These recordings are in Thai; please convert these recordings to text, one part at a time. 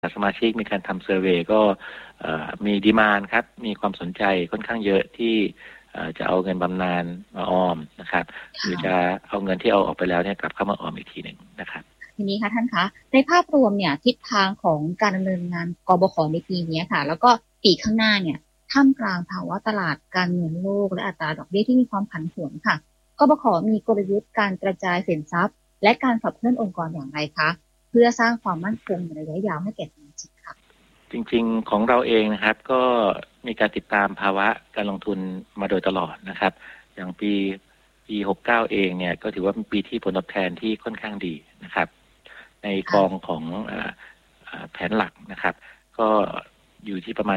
สมาชิกมีการทำเซอร์เวย์ก็มีดีมานด์ครับมีความสนใจค่อนข้างเยอะที่จะเอาเงินบำนาญมาออมนะครับหรือจะเอาเงินที่เอาออกไปแล้วเนี่ยกลับเข้ามาออมอีกทีหนึ่งนะครับทีนี้ค่ะท่านคะในภาพรวมเนี่ยทิศทางของการดำเนินงานกบข.ในปีนี้ค่ะแล้วก็ปีข้างหน้าเนี่ยท่ามกลางภาวะตลาดการเงินโลกและอัตราดอกเบี้ยที่มีความผันผวนค่ะกบข.มีกลยุทธ์การกระจายสินทรัพย์และการขับเคลื่อนองค์กรอย่างไรคะเพื่อสร้างความมั่นคงในระยะยาวให้แก่สมาชิกค่ะจริงๆของเราเองนะครับก็มีการติดตามภาวะการลงทุนมาโดยตลอดนะครับอย่างปี69เองเนี่ยก็ถือว่าเป็นปีที่ผลตอบแทนที่ค่อนข้างดีนะครับในกองของแผนหลักนะครับก็อยู่ที่ประมาณ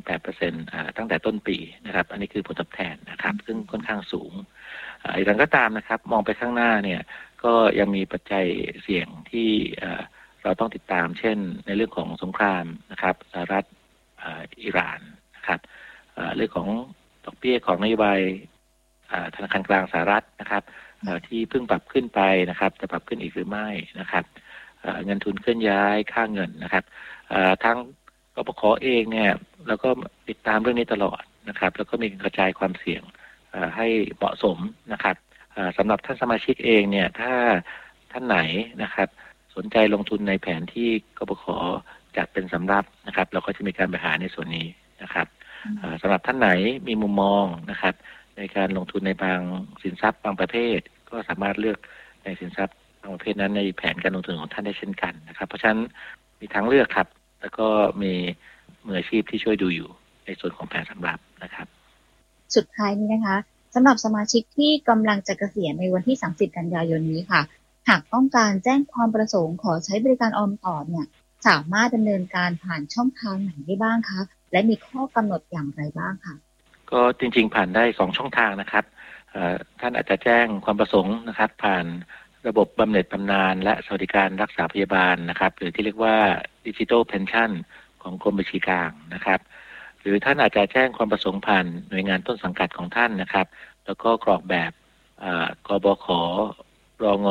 7-8% ตั้งแต่ต้นปีนะครับอันนี้คือผลตอบแทนนะครับซึ่งค่อนข้างสูงอย่างไรก็ตามนะครับมองไปข้างหน้าเนี่ยก็ยังมีปัจจัยเสี่ยงที่เราต้องติดตามเช่นในเรื่องของสงครามนะครับสหรัฐอิหร่านนะครับเรื่องของดอกเบี้ยของนโยบายธนาคารกลางสหรัฐนะครับที่เพิ่งปรับขึ้นไปนะครับจะปรับขึ้นอีกหรือไม่นะครับเงินทุนเคลื่อนย้ายค่าเงินนะครับทั้งกปข.เองเนี่ยเราก็ติดตามเรื่องนี้ตลอดนะครับแล้วก็มีกระจายความเสี่ยงให้เหมาะสมนะครับสำหรับท่านสมาชิกเองเนี่ยถ้าท่านไหนนะครับสนใจลงทุนในแผนที่กปข.จัดเป็นสำรับนะครับเราก็จะมีการบริหารในส่วนนี้นะครับสำหรับท่านไหนมีมุมมองนะครับในการลงทุนในบางสินทรัพย์บางประเภทก็สามารถเลือกในสินทรัพย์บางประเภทนั้นในแผนการลงทุนของท่านได้เช่นกันนะครับเพราะฉะนั้นมีทางเลือกครับแล้วก็มีมืออาชีพที่ช่วยดูอยู่ในส่วนของแผนสำรับนะครับสุดท้ายนี้นะคะสำหรับสมาชิกที่กำลังจะเกษียณในวันที่30กันยายนนี้ค่ะหากต้องการแจ้งความประสงค์ขอใช้บริการออมต่อเนี่ยสามารถดำเนินการผ่านช่องทางไหนได้บ้างคะและมีข้อกำหนดอย่างไรบ้างคะก็จริงๆผ่านได้2ช่องทางนะครับท่านอาจจะแจ้งความประสงค์นะครับผ่านระบบบำเหน็จบำนาญและสวัสดิการรักษาพยาบาลนะครับหรือที่เรียกว่า Digital Pension ของกรมบัญชีกลางนะครับหรือท่านอาจจะแจ้งความประสงค์ผ่านหน่วยงานต้นสังกัดของท่านนะครับแล้วก็กรอกแบบกบข.รง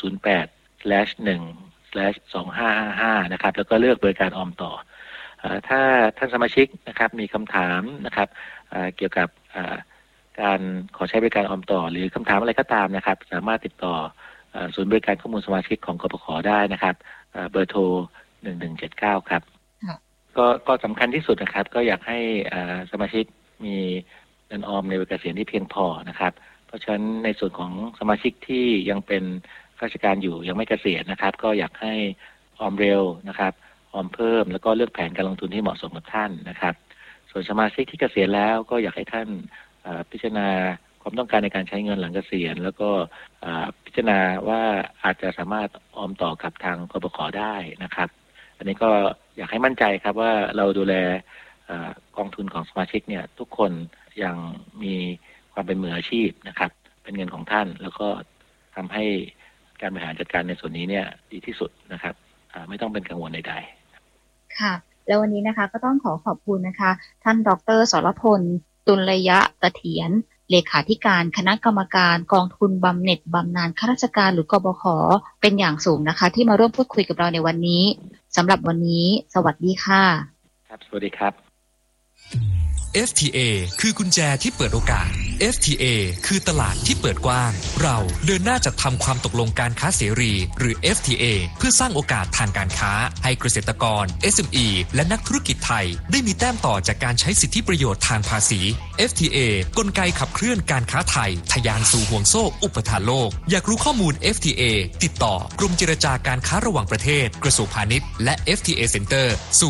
008/1/2555นะครับแล้วก็เลือกบริการออมต่อถ้าท่านสมาชิกนะครับมีคำถามนะครับเกี่ยวกับการขอใช้บริการออมต่อหรือคำถามอะไรก็ตามนะครับสามารถติดต่อศูนย์บริการข้อมูลสมาชิกของกปข.ได้นะครับเบอร์โทร1179ครับก็สำคัญที่สุดนะครับก็อยากให้สมาชิกมีเงินออมในวัยเกษียณที่เพียงพอนะครับเพราะฉะนั้นในส่วนของสมาชิกที่ยังเป็นข้าราชการอยู่ยังไม่เกษียณนะครับก็อยากให้ออมเร็วนะครับออมเพิ่มแล้วก็เลือกแผนการลงทุนที่เหมาะสมกับท่านนะครับส่วนสมาชิกที่เกษียณแล้วก็อยากให้ท่านพิจารณาความต้องการในการใช้เงินหลังเกษียณแล้วก็พิจารณาว่าอาจจะสามารถออมต่อกับทางกปข.ได้นะครับอันนี้ก็อยากให้มั่นใจครับว่าเราดูแลกองทุนของสมาชิกเนี่ยทุกคนยังมีความเป็นมืออาชีพนะครับเป็นเงินของท่านแล้วก็ทำให้การบริหารจัดการในส่วนนี้เนี่ยดีที่สุดนะครับไม่ต้องเป็นกังวลใดๆค่ะแล้ววันนี้นะคะก็ต้องขอบคุณนะคะท่านดร.สรพลตุลยะเสถียรเลขาธิการคณะกรรมการกองทุนบำเหน็จบำนาญข้าราชการหรือกบข.เป็นอย่างสูงนะคะที่มาร่วมพูดคุยกับเราในวันนี้สำหรับวันนี้สวัสดีค่ะครับสวัสดีครับ FTA คือกุญแจที่เปิดโอกาส FTA คือตลาดที่เปิดกว้างเราเดินหน้าจัดทำความตกลงการค้าเสรีหรือ FTA เพื่อสร้างโอกาสทางการค้าให้เกษตรกร SME และนักธุรกิจไทยได้มีแต้มต่อจากการใช้สิทธิประโยชน์ทางภาษี FTA กลไกขับเคลื่อนการค้าไทยทะยานสู่ห่วงโซ่อุปทานโลกอยากรู้ข้อมูล FTA ติดต่อกรมเจรจาการค้าระหว่างประเทศกระทรวงพาณิชย์และ FTA Center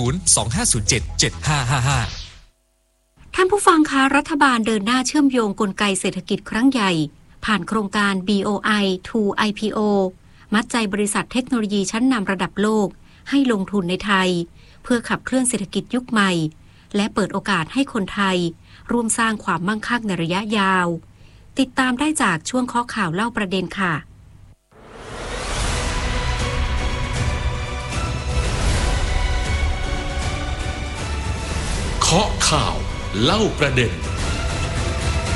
025077555 ท่านผู้ฟังคะรัฐบาลเดินหน้าเชื่อมโยงกลไกเศรษฐกิจครั้งใหญ่ผ่านโครงการ BOI to IPO มัดใจบริษัทเทคโนโลยีชั้นนำระดับโลกให้ลงทุนในไทยเพื่อขับเคลื่อนเศรษฐกิจยุคใหม่และเปิดโอกาสให้คนไทยร่วมสร้างความมั่งคั่งในระยะยาวติดตามได้จากช่วงข้อข่าวเล่าประเด็นค่ะเคาะข่าวเล่าประเด็น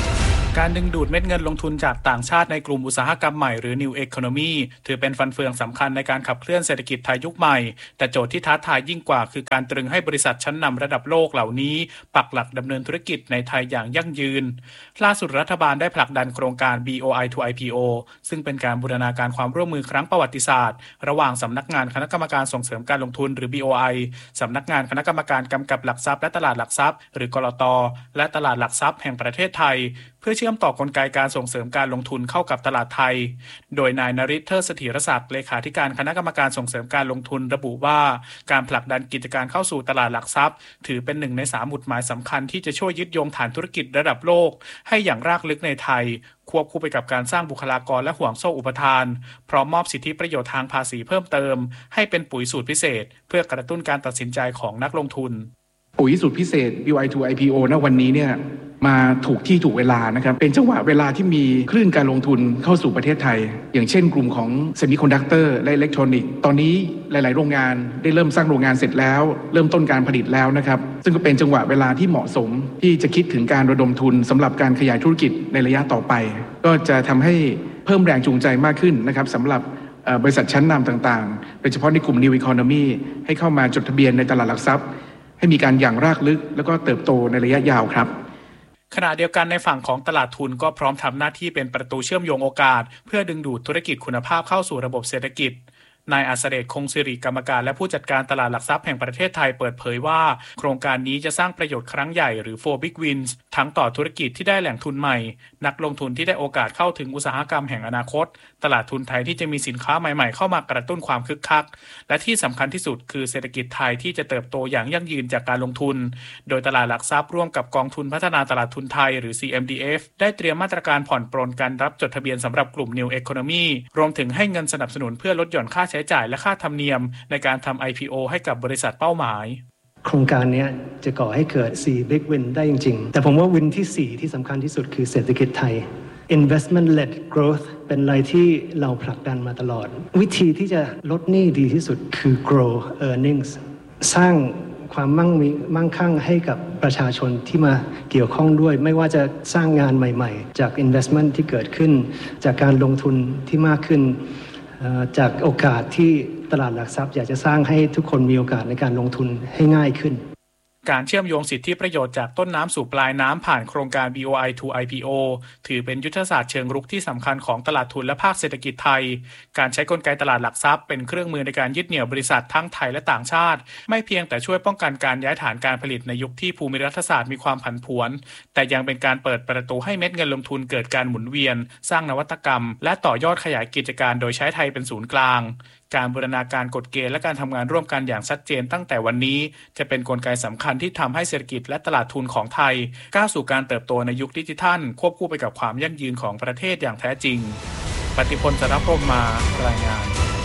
การดึงดูดเม็ดเงินลงทุนจากต่างชาติในกลุ่มอุตสาหกรรมใหม่หรือ New Economy ถือเป็นฟันเฟืองสำคัญในการขับเคลื่อนเศรษฐกิจไทยยุคใหม่แต่โจทย์ที่ท้าทายยิ่งกว่าคือการตรึงให้บริษัทชั้นนำระดับโลกเหล่านี้ปักหลักดำเนินธุรกิจในไทยอย่างยั่งยืนล่าสุดรัฐบาลได้ผลักดันโครงการ BOI to IPO ซึ่งเป็นการบูรณาการความร่วมมือครั้งประวัติศาสตร์ระหว่างสำนักงานคณะกรรมการส่งเสริมการลงทุนหรือ BOI สำนักงานคณะกรรมการกำกับหลักทรัพย์และตลาดหลักทรัพย์หรือกลต.และตลาดหลักทรัพย์แห่งประเทศไทยเพื่อเชื่อมต่อกลไกการส่งเสริมการลงทุนเข้ากับตลาดไทยโดยนายนฤทธิ์ เทิดเสถียรศักดิ์เลขาธิการคณะกรรมการส่งเสริมการลงทุนระบุว่าการผลักดันกิจการเข้าสู่ตลาดหลักทรัพย์ถือเป็น1 ใน 3 หมุดหมายสำคัญที่จะช่วยยึดโยงฐานธุรกิจระดับโลกให้อย่างรากลึกในไทยควบคู่ไปกับการสร้างบุคลากรและห่วงโซ่อุปทานพร้อมมอบสิทธิประโยชน์ทางภาษีเพิ่มเติมให้เป็นปุ๋ยสูตรพิเศษเพื่อกระตุ้นการตัดสินใจของนักลงทุนปุ๋ยสูตรพิเศษ BOI to IPO ณวันนี้เนี่ยมาถูกที่ถูกเวลานะครับเป็นจังหวะเวลาที่มีคลื่นการลงทุนเข้าสู่ประเทศไทยอย่างเช่นกลุ่มของเซมิคอนดักเตอร์และอิเล็กทรอนิกส์ตอนนี้หลายๆโรงงานได้เริ่มสร้างโรงงานเสร็จแล้วเริ่มต้นการผลิตแล้วนะครับซึ่งก็เป็นจังหวะเวลาที่เหมาะสมที่จะคิดถึงการระดมทุนสำหรับการขยายธุรกิจในระยะต่อไปก็จะทำให้เพิ่มแรงจูงใจมากขึ้นนะครับสำหรับบริษัทชั้นนำต่างๆโดยเฉพาะในกลุ่ม New Economy ให้เข้ามาจดทะเบียนในตลาดหลักทรัพย์ให้มีการอย่างรากลึกแล้วก็เติบโตในระยะยาวครับขณะเดียวกันในฝั่งของตลาดทุนก็พร้อมทำหน้าที่เป็นประตูเชื่อมโยงโอกาสเพื่อดึงดูดธุรกิจคุณภาพเข้าสู่ระบบเศรษฐกิจนายอัศเดช คงสิริกรรมการและผู้จัดการตลาดหลักทรัพย์แห่งประเทศไทยเปิดเผยว่าโครงการนี้จะสร้างประโยชน์ครั้งใหญ่หรือ 4 Big Wins ทั้งต่อธุรกิจที่ได้แหล่งทุนใหม่นักลงทุนที่ได้โอกาสเข้าถึงอุตสาหกรรมแห่งอนาคตตลาดทุนไทยที่จะมีสินค้าใหม่ๆเข้ามากระตุ้นความคึกคักและที่สำคัญที่สุดคือเศรษฐกิจไทยที่จะเติบโตอย่างยั่งยืนจากการลงทุนโดยตลาดหลักทรัพย์ร่วมกับกองทุนพัฒนาตลาดทุนไทยหรือ CMDF ได้เตรียมมาตรการผ่อนปรนการรับจดทะเบียนสำหรับกลุ่ม New Economy รวมถึงให้เงินสนับสนุนเพื่อลดหย่อนค่าใช้จ่ายและค่าธรรมเนียมในการทำ IPO ให้กับบริษัทเป้าหมายโครงการนี้จะก่อให้เกิด4 Big Win ได้จริงๆแต่ผมว่าวินที่4ที่สำคัญที่สุดคือเศรษฐกิจไทย Investment Led Growth เป็นอะไรที่เราผลักดันมาตลอดวิธีที่จะลดหนี้ดีที่สุดคือ Grow Earnings สร้างความมั่งคั่งให้กับประชาชนที่มาเกี่ยวข้องด้วยไม่ว่าจะสร้างงานใหม่ๆจาก Investment ที่เกิดขึ้นจากการลงทุนที่มากขึ้นจากโอกาสที่ตลาดหลักทรัพย์อยากจะสร้างให้ทุกคนมีโอกาสในการลงทุนให้ง่ายขึ้นการเชื่อมโยงสิทธิประโยชน์จากต้นน้ำสู่ปลายน้ำผ่านโครงการ BOI to IPO ถือเป็นยุทธศาสตร์เชิงรุกที่สำคัญของตลาดทุนและภาคเศรษฐกิจไทยการใช้กลไกตลาดหลักทรัพย์เป็นเครื่องมือในการยึดเหนี่ยวบริษัททั้งไทยและต่างชาติไม่เพียงแต่ช่วยป้องกันการย้ายฐานการผลิตในยุคที่ภูมิรัฐศาสตร์มีความผันผวนแต่ยังเป็นการเปิดประตูให้เม็ดเงินลงทุนเกิดการหมุนเวียนสร้างนวัตกรรมและต่อยอดขยายกิจการโดยใช้ไทยเป็นศูนย์กลางการบูรณาการกฎเกณฑ์และการทำงานร่วมกันอย่างชัดเจนตั้งแต่วันนี้จะเป็นกลไกสำคัญที่ทำให้เศรษฐกิจและตลาดทุนของไทยก้าวสู่การเติบโตในยุคดิจิทัลควบคู่ไปกับความยั่งยืนของประเทศอย่างแท้จริงปฏิพล จรพรหม มารายงาน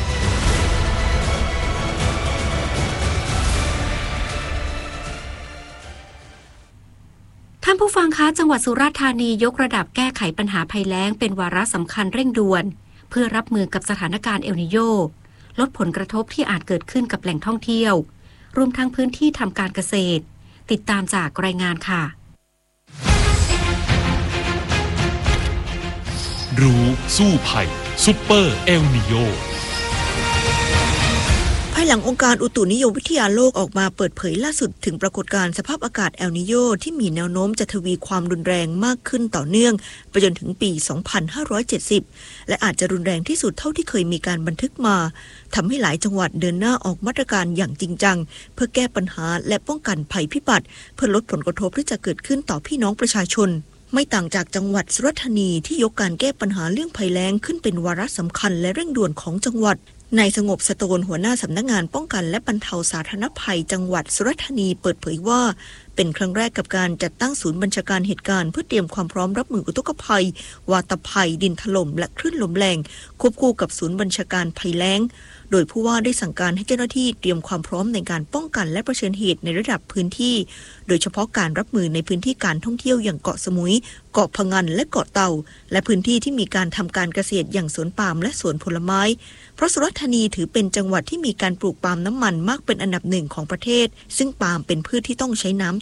ท่านผู้ฟังคะจังหวัดสุราษฎร์ธานียกระดับแก้ไขปัญหาภัยแล้งเป็นวาระสำคัญเร่งด่วนเพื่อรับมือกับสถานการณ์เอลนิโญลดผลกระทบที่อาจเกิดขึ้นกับแหล่งท่องเที่ยวรวมทั้งพื้นที่ทำการเกษตรติดตามจากรายงานค่ะรู้สู้ภัยซุปเปอร์เอลนิโญภายหลังองค์การอุตุนิยมวิทยาโลกออกมาเปิดเผยล่าสุดถึงปรากฏการณ์สภาพอากาศเอลนิโญที่มีแนวโน้มจะทวีความรุนแรงมากขึ้นต่อเนื่องไปจนถึงปี 2570 และอาจจะรุนแรงที่สุดเท่าที่เคยมีการบันทึกมาทำให้หลายจังหวัดเดินหน้าออกมาตรการอย่างจริงจังเพื่อแก้ปัญหาและป้องกันภัยพิบัติเพื่อลดผลกระทบที่จะเกิดขึ้นต่อพี่น้องประชาชนไม่ต่างจากจังหวัดสุราษฎร์ธานีที่ยกการแก้ปัญหาเรื่องภัยแล้งขึ้นเป็นวาระสำคัญและเร่งด่วนของจังหวัดนายสงบสโตนหัวหน้าสำนักงานป้องกันและบรรเทาสาธารณภัยจังหวัดสุราษฎร์ธานีเปิดเผยว่าเป็นครั้งแรกกับการจัดตั้งศูนย์บัญชาการเหตุการณ์เพื่อเตรียมความพร้อมรับมืออุทกภัยวาตภัยดินถล่มและคลื่นลมแรงควบคู่กับศูนย์บัญชาการภัยแล้งโดยผู้ว่าได้สั่งการให้เจ้าหน้าที่เตรียมความพร้อมในการป้องกันและเผชิญเหตุในระดับพื้นที่โดยเฉพาะการรับมือในพื้นที่การท่องเที่ยวอย่างเกาะสมุยเกาะพะงันและเกาะเต่าและพื้นที่ที่มีการทำการเกษตรอย่างสวนปาล์มและสวนผลไม้เพราะสุราษฎร์ธานีถือเป็นจังหวัดที่มีการปลูกปาล์มน้ำมันมากเป็นอันดับหนึ่งของประเทศซึ่งปาล์มเป็นพืชที่ต้องใช้น้ำ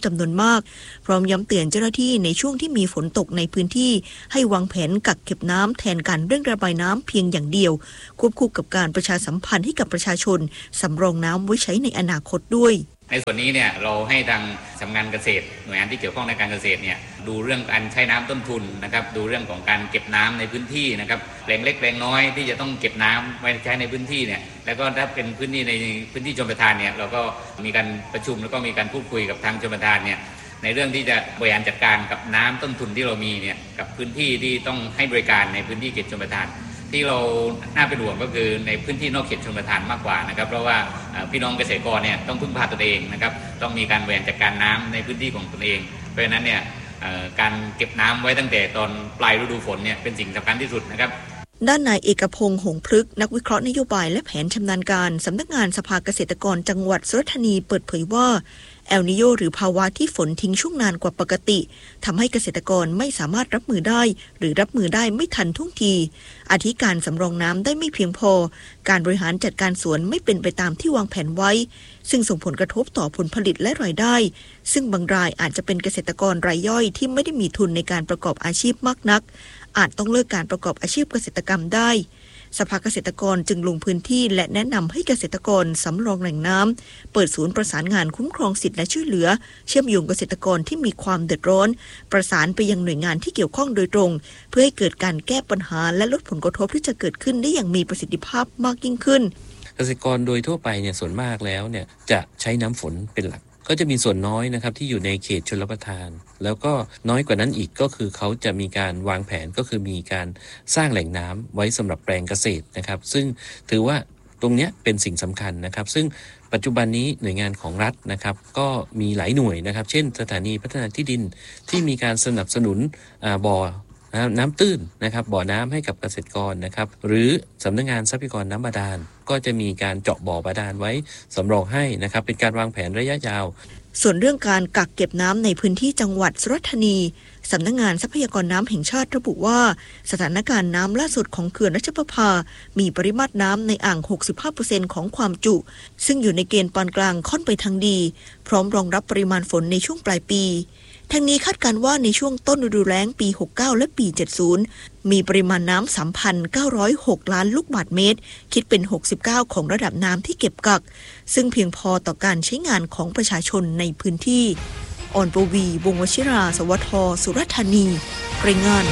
ำจำนวนมากพร้อมย้ำเตือนเจ้าหน้าที่ในช่วงที่มีฝนตกในพื้นที่ให้วางแผนกักเก็บน้ำแทนการเร่งระบายน้ำเพียงอย่างเดียวควบคู่กับการประชาสัมพันธ์ให้กับประชาชนสำรองน้ำไว้ใช้ในอนาคตด้วยในส่วนนี้เนี่ยเราให้ทางสำนักงานเกษตรหน่วยงานที่เกี่ยวข้องในการเกษตรเนี่ยดูเรื่องการใช้น้ำต้นทุนนะครับดูเรื่องของการเก็บน้ำในพื้นที่นะครับแหล่งเล็กแหล่งน้อยที่จะต้องเก็บน้ำไว้ใช้ในพื้นที่เนี่ยแล้วก็ถ้าเป็นพื้นที่ในพื้นที่ชลประทานเนี่ยเราก็มีการประชุมแล้วก็มีการพูดคุยกับทางชลประทานเนี่ยในเรื่องที่จะบริหารจัดการกับน้ำต้นทุนที่เรามีเนี่ยกับพื้นที่ที่ต้องให้บริการในพื้นที่เขตชลประทานที่เราน่าเป็นห่วงก็คือในพื้นที่นอกเขตชลประทานมากกว่านะครับเพราะว่าพี่น้องเกษตรกรเนี่ยต้องพึ่งพาตนเองนะครับต้องมีการบริหารจัดการน้ำในพื้นที่ของตนเองเพราะฉะนั้นเนี่ยการเก็บน้ำไว้ตั้งแต่ตอนปลายฤดูฝนเนี่ยเป็นสิ่งสำคัญที่สุดนะครับด้านนายเอกพงษ์หงพฤกษ์นักวิเคราะห์นโยบายและแผนชำนาญการสำนักงานสภาเกษตรกรจังหวัดสุราษฎร์ธานีเปิดเผยว่าเอลนิโญหรือภาวะที่ฝนทิ้งช่วงนานกว่าปกติทำให้เกษตรกรไม่สามารถรับมือได้หรือรับมือได้ไม่ทันท่วงทีอาทิการสำรองน้ำได้ไม่เพียงพอการบริหารจัดการสวนไม่เป็นไปตามที่วางแผนไว้ซึ่งส่งผลกระทบต่อผลผลิตและรายได้ซึ่งบางรายอาจจะเป็นเกษตรกรรายย่อยที่ไม่ได้มีทุนในการประกอบอาชีพมากนักอาจต้องเลิกการประกอบอาชีพเกษตรกรรมได้สภาเกษตรกรจึงลงพื้นที่และแนะนำให้เกษตรกรสำรองแหล่งน้ำเปิดศูนย์ประสานงานคุ้มครองสิทธิและช่วยเหลือเชื่อมโยงเกษตรกรที่มีความเดือดร้อนประสานไปยังหน่วยงานที่เกี่ยวข้องโดยตรงเพื่อให้เกิดการแก้ปัญหาและลดผลกระทบที่จะเกิดขึ้นได้อย่างมีประสิทธิภาพมากยิ่งขึ้นเกษตรกรโดยทั่วไปเนี่ยส่วนมากแล้วเนี่ยจะใช้น้ำฝนเป็นหลักก็จะมีส่วนน้อยนะครับที่อยู่ในเขตชลประทานแล้วก็น้อยกว่านั้นอีกก็คือเขาจะมีการวางแผนก็คือมีการสร้างแหล่งน้ำไว้สำหรับแปลงเกษตรนะครับซึ่งถือว่าตรงนี้เป็นสิ่งสำคัญนะครับซึ่งปัจจุบันนี้หน่วยงานของรัฐนะครับก็มีหลายหน่วยนะครับเช่นสถานีพัฒนาที่ดินที่มีการสนับสนุนบ่อน้ำตื้นนะครับบ่อน้ำให้กับเกษตรกรนะครับหรือสำนักงานทรัพยากรน้ำบาดาลก็จะมีการเจาะบ่อบาดาลไว้สำรองให้นะครับเป็นการวางแผนระยะยาวส่วนเรื่องการกักเก็บน้ำในพื้นที่จังหวัดสุราษฎร์ธานีสำนักงานทรัพยากรน้ำแห่งชาติระบุว่าสถานการณ์น้ำล่าสุดของเขื่อนรัชประภามีปริมาตรน้ำในอ่าง 65% ของความจุซึ่งอยู่ในเกณฑ์ปานกลางค่อนไปทางดีพร้อมรองรับปริมาณฝนในช่วงปลายปีทั้งนี้คาดการณ์ว่าในช่วงต้นฤดูแล้งปี 69 และปี 70 มีปริมาณน้ำ 3,906 ล้านลูกบาศก์เมตรคิดเป็น 69% ของระดับน้ำที่เก็บกักซึ่งเพียงพอต่อการใช้งานของประชาชนในพื้นที่อ่อนปวี วงศ์วชิรา สวท สุราษฎร์ธานีรายงาน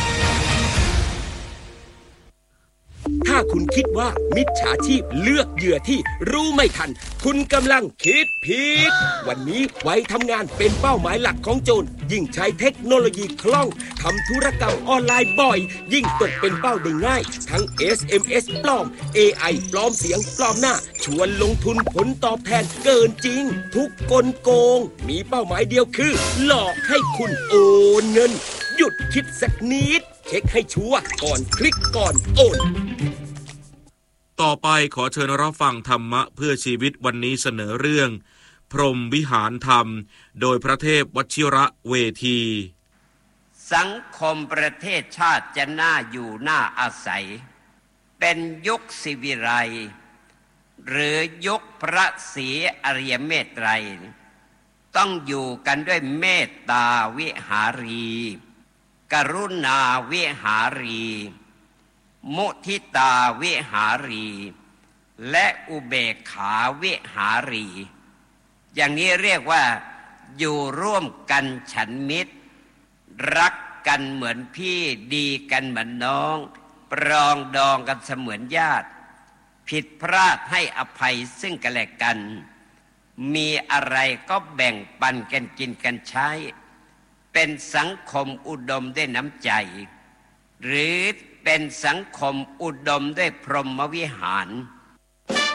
ถ้าคุณคิดว่ามิจฉาชีพเลือกเหยื่อที่รู้ไม่ทันคุณกำลังคิดผิดวันนี้ไว้ทำงานเป็นเป้าหมายหลักของโจรยิ่งใช้เทคโนโลยีคล่องทำธุรกรรมออนไลน์บ่อยยิ่งตกเป็นเป้าได้ง่ายทั้ง SMS ปลอม AI ปลอมเสียงปลอมหน้าชวนลงทุนผลตอบแทนเกินจริงทุกกลโกงมีเป้าหมายเดียวคือหลอกให้คุณโอนเงินหยุดคิดสักนิดเช็คให้ชัวร์ก่อนคลิกก่อนโอนต่อไปขอเชิญรับฟังธรรมะเพื่อชีวิตวันนี้เสนอเรื่องพรหมวิหารธรรมโดยพระเทพวชิระเวทีสังคมประเทศชาติจะน่าอยู่น่าอาศัยเป็นยุคศิวิไลย์หรือยุคพระศรีอริยเมตไตรต้องอยู่กันด้วยเมตตาวิหารีกรุณาวิหารีมุทิตาวิหารีและอุเบกขาวิหารีอย่างนี้เรียกว่าอยู่ร่วมกันฉันมิตรรักกันเหมือนพี่ดีกันเหมือนน้องปรองดองกันเสมือนญาติผิดพลาดให้อภัยซึ่งกันและกันมีอะไรก็แบ่งปันกันกินกันใช้เป็นสังคมอุดมด้วยน้ำใจหรือเป็นสังคมอุดมด้วยพรหมวิหาร